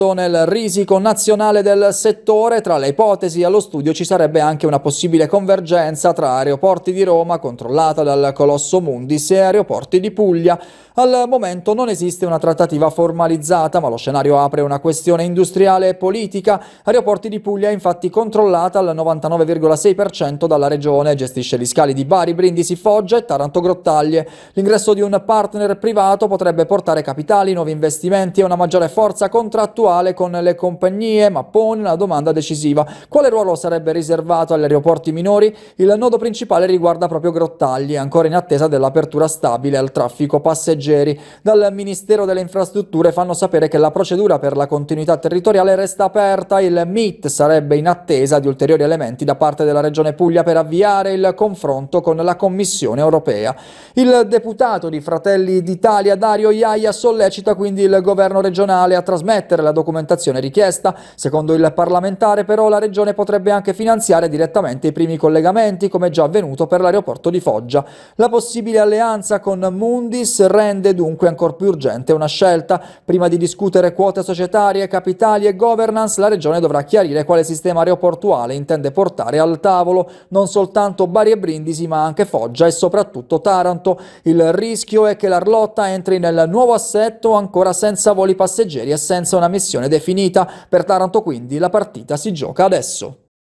Nel risico nazionale del settore, tra le ipotesi allo studio ci sarebbe anche una possibile convergenza tra Aeroporti di Roma, controllata dal colosso Mundis, e Aeroporti di Puglia. Al momento non esiste una trattativa formalizzata, ma lo scenario apre una questione industriale e politica. Aeroporti di Puglia è infatti controllata al 99,6% dalla regione, gestisce gli scali di Bari, Brindisi, Foggia e Taranto Grottaglie. L'ingresso di un partner privato potrebbe portare capitali, nuovi investimenti e una maggiore forza contrattuale con le compagnie, ma pone una domanda decisiva: quale ruolo sarebbe riservato agli aeroporti minori? Il nodo principale riguarda proprio Grottaglie, ancora in attesa dell'apertura stabile al traffico passeggeri. Dal Ministero delle Infrastrutture fanno sapere che la procedura per la continuità territoriale resta aperta. Il MIT sarebbe in attesa di ulteriori elementi da parte della Regione Puglia per avviare il confronto con la Commissione europea. Il deputato di Fratelli d'Italia Dario Iaia sollecita quindi il governo regionale a trasmettere la documentazione richiesta. Secondo il parlamentare, però, la regione potrebbe anche finanziare direttamente i primi collegamenti, come già avvenuto per l'aeroporto di Foggia. La possibile alleanza con Mundis rende dunque ancor più urgente una scelta. Prima di discutere quote societarie, capitali e governance, la regione dovrà chiarire quale sistema aeroportuale intende portare al tavolo, non soltanto Bari e Brindisi, ma anche Foggia e soprattutto Taranto. Il rischio è che l'Arlotta entri nel nuovo assetto ancora senza voli passeggeri e senza una missione definita. Per Taranto quindi la partita si gioca adesso.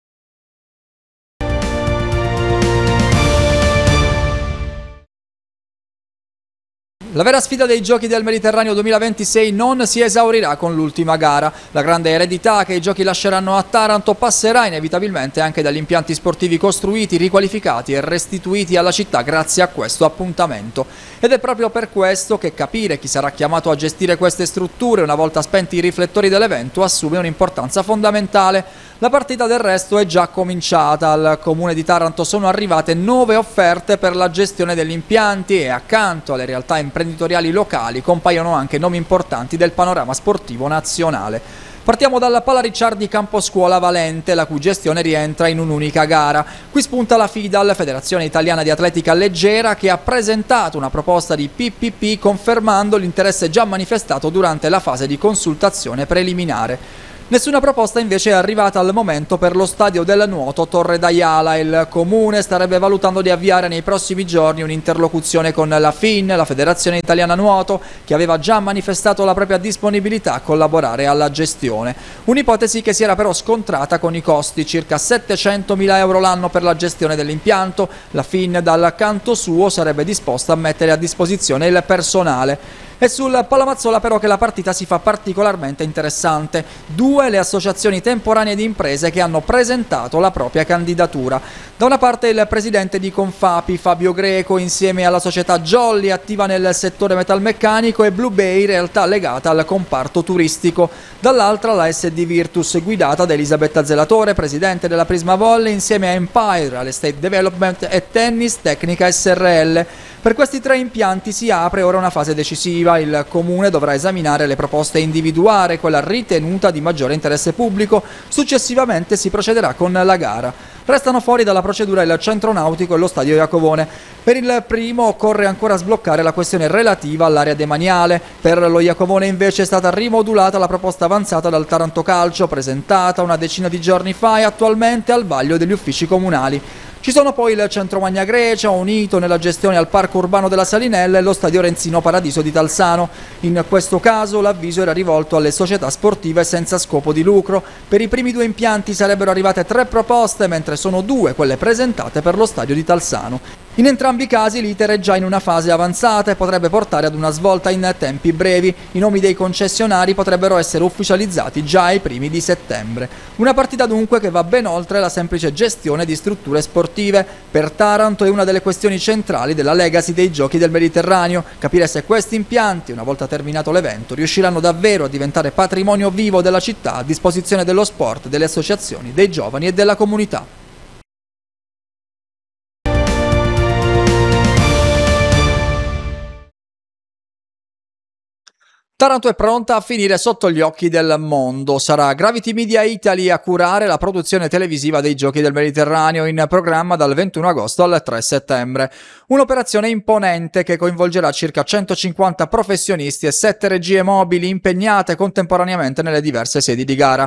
La vera sfida dei Giochi del Mediterraneo 2026 non si esaurirà con l'ultima gara. La grande eredità che i Giochi lasceranno a Taranto passerà inevitabilmente anche dagli impianti sportivi costruiti, riqualificati e restituiti alla città grazie a questo appuntamento. Ed è proprio per questo che capire chi sarà chiamato a gestire queste strutture una volta spenti i riflettori dell'evento assume un'importanza fondamentale. La partita del resto è già cominciata. Al comune di Taranto sono arrivate 9 offerte per la gestione degli impianti e accanto alle realtà imprenditoriali locali compaiono anche nomi importanti del panorama sportivo nazionale. Partiamo dalla Palaricciardi Camposcuola Valente, la cui gestione rientra in un'unica gara. Qui spunta la FIDAL, Federazione Italiana di Atletica Leggera, che ha presentato una proposta di PPP confermando l'interesse già manifestato durante la fase di consultazione preliminare. Nessuna proposta invece è arrivata al momento per lo stadio del nuoto Torre d'Aiala. Il comune starebbe valutando di avviare nei prossimi giorni un'interlocuzione con la FIN, la Federazione Italiana Nuoto, che aveva già manifestato la propria disponibilità a collaborare alla gestione. Un'ipotesi che si era però scontrata con i costi, circa 700.000 euro l'anno per la gestione dell'impianto. La FIN dal canto suo sarebbe disposta a mettere a disposizione il personale. È sul Palamazzola però che la partita si fa particolarmente interessante. 2 le associazioni temporanee di imprese che hanno presentato la propria candidatura. Da una parte il presidente di Confapi, Fabio Greco, insieme alla società Jolly, attiva nel settore metalmeccanico, e Blue Bay, realtà legata al comparto turistico. Dall'altra la SD Virtus, guidata da Elisabetta Zelatore, presidente della Prisma Volley, insieme a Empire, Real Estate Development e Tennis Tecnica SRL. Per questi 3 impianti si apre ora una fase decisiva. Il comune dovrà esaminare le proposte e individuare quella ritenuta di maggiore interesse pubblico. Successivamente si procederà con la gara. Restano fuori dalla procedura il centro nautico e lo stadio Iacovone. Per il primo occorre ancora sbloccare la questione relativa all'area demaniale. Per lo Iacovone invece è stata rimodulata la proposta avanzata dal Taranto Calcio, presentata una decina di giorni fa e attualmente al vaglio degli uffici comunali. Ci sono poi il Centro Magna Grecia, unito nella gestione al Parco Urbano della Salinella, e lo Stadio Renzino Paradiso di Talsano. In questo caso l'avviso era rivolto alle società sportive senza scopo di lucro. Per i primi 2 impianti sarebbero arrivate 3 proposte, mentre sono 2 quelle presentate per lo stadio di Talsano. In entrambi i casi l'iter è già in una fase avanzata e potrebbe portare ad una svolta in tempi brevi. I nomi dei concessionari potrebbero essere ufficializzati già ai primi di settembre. Una partita dunque che va ben oltre la semplice gestione di strutture sportive. Per Taranto è una delle questioni centrali della legacy dei Giochi del Mediterraneo, capire se questi impianti, una volta terminato l'evento, riusciranno davvero a diventare patrimonio vivo della città a disposizione dello sport, delle associazioni, dei giovani e della comunità. Taranto è pronta a finire sotto gli occhi del mondo. Sarà Gravity Media Italy a curare la produzione televisiva dei Giochi del Mediterraneo, in programma dal 21 agosto al 3 settembre. Un'operazione imponente che coinvolgerà circa 150 professionisti e 7 regie mobili impegnate contemporaneamente nelle diverse sedi di gara.